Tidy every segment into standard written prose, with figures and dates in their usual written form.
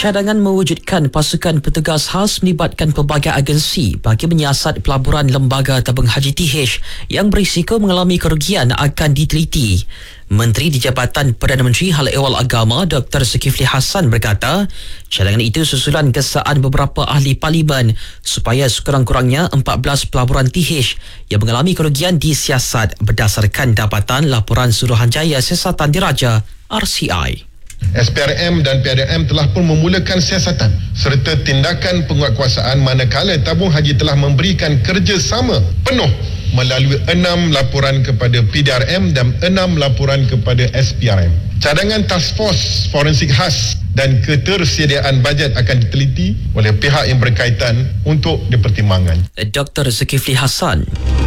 Cadangan mewujudkan pasukan petugas khas melibatkan pelbagai agensi bagi menyiasat pelaburan lembaga tabung haji TH yang berisiko mengalami kerugian akan diteliti. Menteri di Jabatan Perdana Menteri Hal Ehwal Agama Dr. Zulkifli Hassan berkata, cadangan itu susulan kesaan beberapa ahli parlimen supaya sekurang-kurangnya 14 pelaburan TH yang mengalami kerugian disiasat berdasarkan dapatan Laporan Suruhanjaya Siasatan Diraja RCI. SPRM dan PDM telah pun memulakan siasatan serta tindakan penguatkuasaan manakala tabung haji telah memberikan kerjasama penuh melalui 6 laporan kepada PDRM dan 6 laporan kepada SPRM. Cadangan Task Force Forensik Khas dan ketersediaan bajet akan diteliti oleh pihak yang berkaitan untuk dipertimbangkan. Dr. Zulkifli Hassan.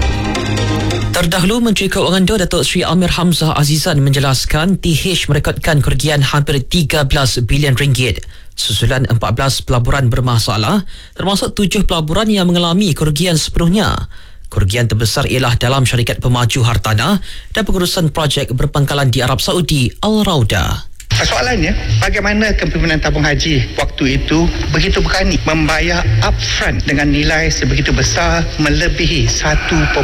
Terdahulu, Menteri Keuangan Datuk Seri Amir Hamzah Azizan menjelaskan TH merekodkan kerugian hampir 13 bilion ringgit. Susulan 14 pelaburan bermasalah, termasuk 7 pelaburan yang mengalami kerugian sepenuhnya. Kerugian terbesar ialah dalam syarikat pemaju hartanah dan pengurusan projek berpangkalan di Arab Saudi, Al Rauda. Soalannya, bagaimana kepimpinan tabung haji waktu itu begitu berani membayar upfront dengan nilai sebegitu besar melebihi 1.5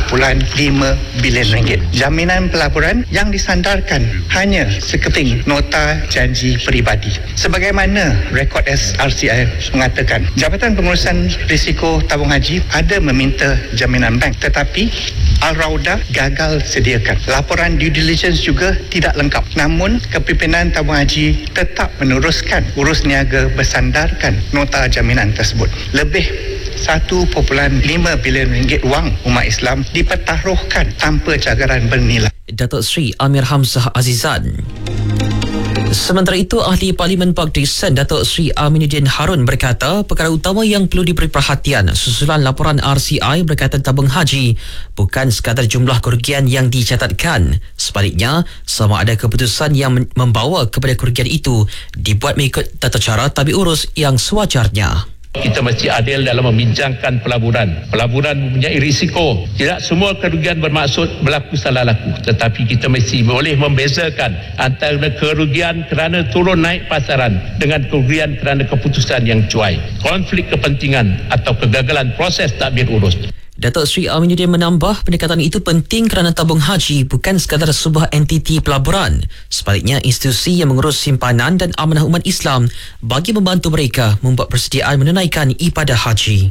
bilion ringgit. Jaminan pelaburan yang disandarkan hanya sekeping nota janji peribadi. Sebagaimana rekod RCI mengatakan, Jabatan Pengurusan Risiko Tabung Haji ada meminta jaminan bank tetapi Al Rauda gagal sediakan. Laporan due diligence juga tidak lengkap. Namun, kepimpinan tabung haji tetap meneruskan urus niaga bersandarkan nota jaminan tersebut. Lebih 1.5 bilion ringgit wang umat Islam dipertaruhkan tanpa cagaran bernilai. Datuk Seri Amir Hamzah Azizan. Sementara itu, Ahli Parlimen Pakistan Datuk Seri Aminuddin Harun berkata perkara utama yang perlu diberi perhatian susulan laporan RCI berkaitan tabung haji bukan sekadar jumlah kerugian yang dicatatkan. Sebaliknya, sama ada keputusan yang membawa kepada kerugian itu dibuat mengikut tata cara tabik urus yang sewajarnya. Kita mesti adil dalam membincangkan pelaburan. Pelaburan mempunyai risiko. Tidak semua kerugian bermaksud berlaku salah laku. Tetapi kita mesti boleh membezakan antara kerugian kerana turun naik pasaran dengan kerugian kerana keputusan yang cuai, konflik kepentingan atau kegagalan proses tadbir urus. Datuk Seri Aminuddin menambah pendekatan itu penting kerana tabung haji bukan sekadar sebuah entiti pelaburan. Sebaliknya, institusi yang mengurus simpanan dan amanah umat Islam bagi membantu mereka membuat persediaan menunaikan ibadah haji.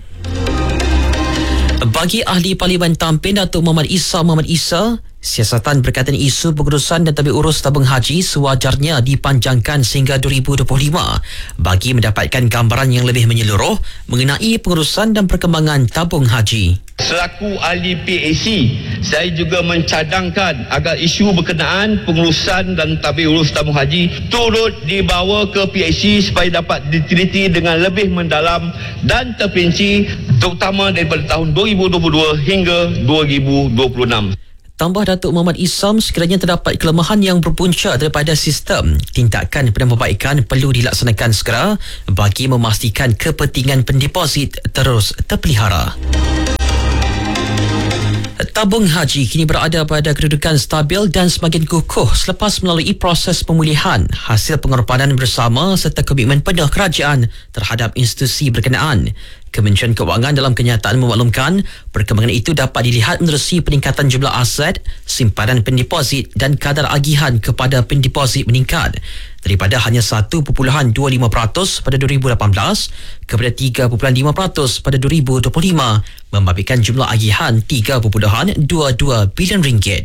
Bagi Ahli Parlimen Tampin Datuk Muhammad Isa, siasatan berkaitan isu pengurusan dan tabik urus tabung haji sewajarnya dipanjangkan sehingga 2025 bagi mendapatkan gambaran yang lebih menyeluruh mengenai pengurusan dan perkembangan tabung haji. Selaku ahli PAC, saya juga mencadangkan agar isu berkenaan pengurusan dan tabik urus tabung haji turut dibawa ke PAC supaya dapat diteliti dengan lebih mendalam dan terperinci, terutama daripada tahun 2022 hingga 2026. Tambah Datuk Muhammad Isam, sekiranya terdapat kelemahan yang berpunca daripada sistem, tindakan penambahbaikan perlu dilaksanakan segera bagi memastikan kepentingan pendeposit terus terpelihara. Tabung haji kini berada pada kedudukan stabil dan semakin kukuh selepas melalui proses pemulihan hasil pengorbanan bersama serta komitmen penuh kerajaan terhadap institusi berkenaan. Kementerian Keuangan dalam kenyataan memaklumkan perkembangan itu dapat dilihat menerusi peningkatan jumlah aset, simpanan pendeposit dan kadar agihan kepada pendeposit meningkat daripada hanya 1.25% pada 2018 kepada 3.5% pada 2025, membabitkan jumlah agihan 3.22 bilion ringgit.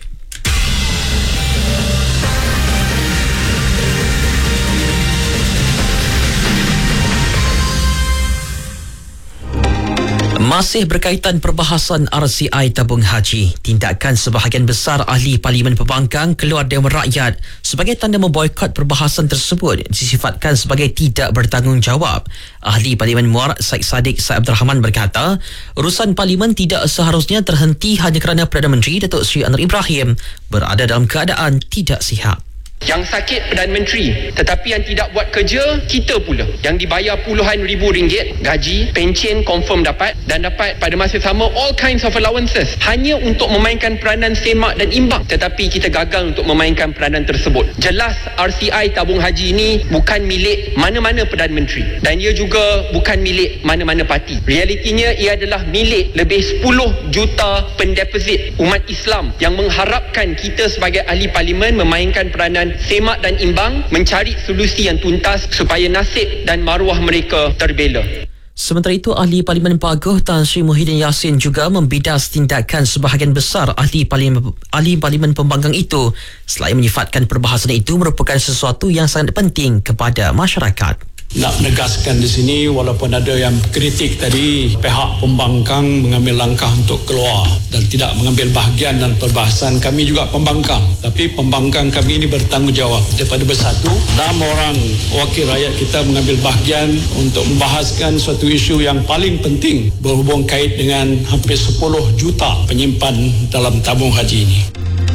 Masih berkaitan perbahasan RCI tabung haji, tindakan sebahagian besar ahli Parlimen Pembangkang keluar Dewan Rakyat sebagai tanda memboikot perbahasan tersebut disifatkan sebagai tidak bertanggungjawab. Ahli Parlimen Muar Syed Saddiq Syed Abdul Rahman berkata, urusan Parlimen tidak seharusnya terhenti hanya kerana Perdana Menteri Datuk Seri Anwar Ibrahim berada dalam keadaan tidak sihat. Yang sakit Perdana Menteri, tetapi yang tidak buat kerja kita pula, yang dibayar puluhan ribu ringgit gaji, pencen confirm dapat, dan dapat pada masa sama all kinds of allowances hanya untuk memainkan peranan semak dan imbang, tetapi kita gagal untuk memainkan peranan tersebut. Jelas RCI tabung haji ini bukan milik mana-mana Perdana Menteri, dan ia juga bukan milik mana-mana parti. Realitinya ia adalah milik lebih 10 juta pendeposit umat Islam yang mengharapkan kita sebagai ahli parlimen memainkan peranan semak dan imbang, mencari solusi yang tuntas supaya nasib dan maruah mereka terbela. Sementara itu, Ahli Parlimen Paguh Tan Sri Muhyiddin Yassin juga membidas tindakan sebahagian besar Ahli Parlimen Pembangkang itu selain menyifatkan perbahasan itu merupakan sesuatu yang sangat penting kepada masyarakat. Nak menegaskan di sini, walaupun ada yang kritik tadi, pihak pembangkang mengambil langkah untuk keluar dan tidak mengambil bahagian dalam perbahasan. Kami juga pembangkang, tapi pembangkang kami ini bertanggungjawab. Daripada bersatu, 6 orang wakil rakyat kita mengambil bahagian untuk membahaskan suatu isu yang paling penting berhubung kait dengan hampir 10 juta penyimpan dalam tabung haji ini.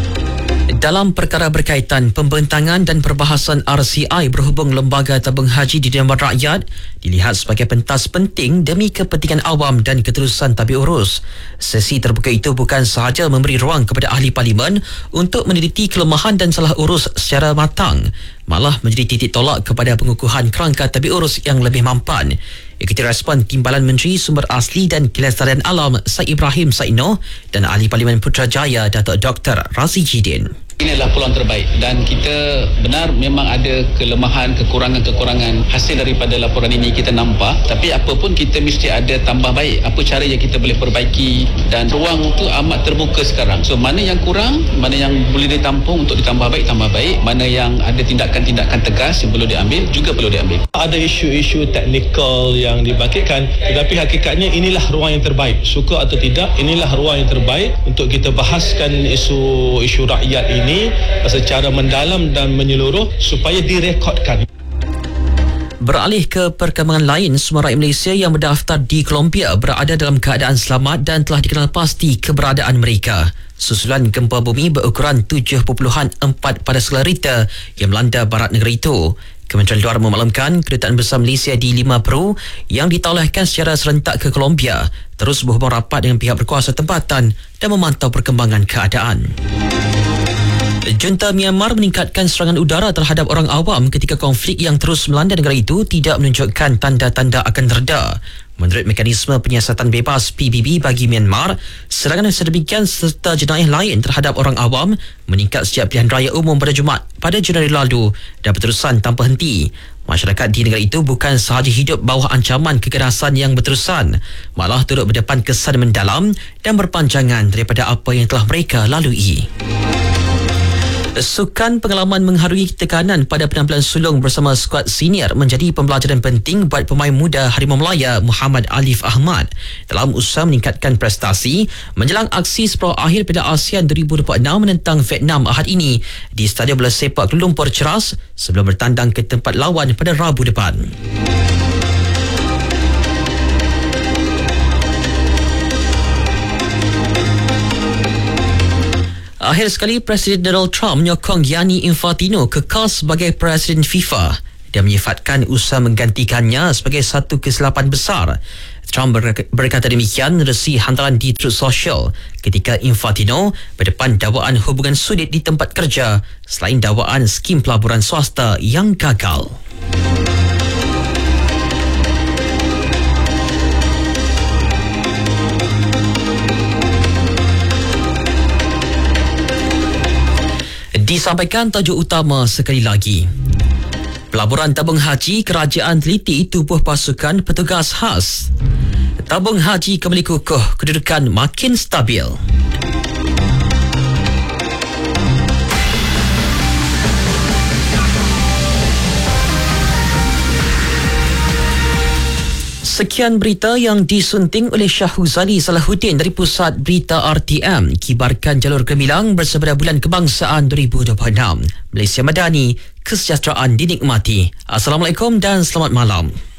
Dalam perkara berkaitan pembentangan dan perbahasan RCI berhubung Lembaga Tabung Haji di Dewan Rakyat dilihat sebagai pentas penting demi kepentingan awam dan keterusan tabik urus. Sesi terbuka itu bukan sahaja memberi ruang kepada ahli parlimen untuk meneliti kelemahan dan salah urus secara matang, malah menjadi titik tolak kepada pengukuhan kerangka tabik urus yang lebih mampan. Ikuti respon Timbalan Menteri Sumber Asli dan Kelestarian Alam Said Ibrahim Said Noh dan Ahli Parlimen Putrajaya Datuk Dr. Razi Jidin. Ini adalah peluang terbaik dan kita benar memang ada kelemahan, kekurangan-kekurangan hasil daripada laporan ini kita nampak, tapi apa pun kita mesti ada tambah baik. Apa cara yang kita boleh perbaiki, dan ruang itu amat terbuka sekarang. So mana yang kurang, mana yang boleh ditampung untuk ditambah baik, tambah baik. Mana yang ada tindakan-tindakan tegas yang perlu diambil, juga perlu diambil. Ada isu-isu teknikal yang dibangkitkan, tetapi hakikatnya inilah ruang yang terbaik. Suka atau tidak, inilah ruang yang terbaik untuk kita bahaskan isu rakyat ini secara mendalam dan menyeluruh supaya direkodkan. Beralih ke perkembangan lain, semua rakyat Malaysia yang berdaftar di Colombia berada dalam keadaan selamat dan telah dikenal pasti keberadaan mereka susulan gempa bumi berukuran 7.4 pada skala Richter yang melanda barat negara itu. Kementerian Luar memaklumkan Kedutaan Besar Malaysia di Lima Peru yang ditauliahkan secara serentak ke Colombia terus berhubung rapat dengan pihak berkuasa tempatan dan memantau perkembangan keadaan. Junta Myanmar meningkatkan serangan udara terhadap orang awam ketika konflik yang terus melanda negara itu tidak menunjukkan tanda-tanda akan reda. Menurut mekanisme penyiasatan bebas PBB bagi Myanmar, serangan sedemikian serta jenayah lain terhadap orang awam meningkat sejak pilihan raya umum pada Jumaat pada Januari lalu dan berterusan tanpa henti. Masyarakat di negara itu bukan sahaja hidup bawah ancaman kekerasan yang berterusan, malah turut berdepan kesan mendalam dan berpanjangan daripada apa yang telah mereka lalui. Sukan pengalaman mengharui tekanan pada penampilan sulung bersama skuad senior menjadi pembelajaran penting buat pemain muda Harimau Melaya Muhammad Alif Ahmad dalam usaha meningkatkan prestasi menjelang aksi separuh akhir Piala ASEAN 2026 menentang Vietnam Ahad ini di Stadium Bola Sepak Kuala Lumpur Ceras sebelum bertandang ke tempat lawan pada Rabu depan. Akhir sekali, Presiden Donald Trump menyokong Gianni Infantino kekal sebagai Presiden FIFA dan menyifatkan usaha menggantikannya sebagai satu kesilapan besar. Trump berkata demikian menerusi hantaran di Truth Social ketika Infantino berdepan dakwaan hubungan sulit di tempat kerja selain dakwaan skim pelaburan swasta yang gagal. Disampaikan tajuk utama sekali lagi. Pelaburan tabung haji kerajaan teliti tubuh pasukan petugas khas. Tabung haji kembali kukuh, kedudukan makin stabil. Sekian berita yang disunting oleh Syahuzali Salahuddin dari Pusat Berita RTM. Kibarkan jalur gemilang bersama Bulan Kebangsaan 2026. Malaysia Madani, kesejahteraan dinikmati. Assalamualaikum dan selamat malam.